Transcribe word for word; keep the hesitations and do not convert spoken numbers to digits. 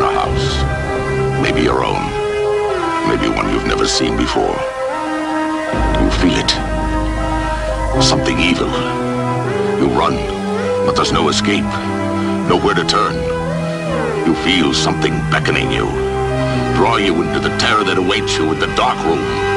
a house. Maybe your own. Maybe one you've never seen before. You feel it. Something evil. You run, but there's no escape. Nowhere to turn. You feel something beckoning you. Draw you into the terror that awaits you in the dark room.